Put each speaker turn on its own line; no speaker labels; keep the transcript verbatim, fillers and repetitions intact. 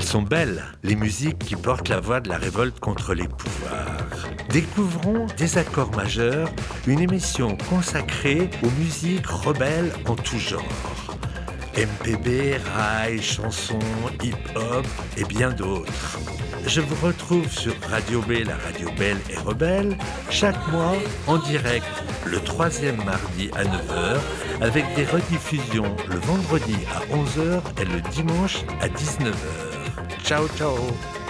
Elles sont belles, les musiques qui portent la voix de la révolte contre les pouvoirs. Découvrons Désaccords majeurs, une émission consacrée aux musiques rebelles en tout genre. M P B, rail, chansons, hip-hop et bien d'autres. Je vous retrouve sur Radio B, la radio belle et rebelle, chaque mois en direct, le troisième mardi à neuf heures, avec des rediffusions le vendredi à onze heures et le dimanche à dix-neuf heures. Ciao, ciao!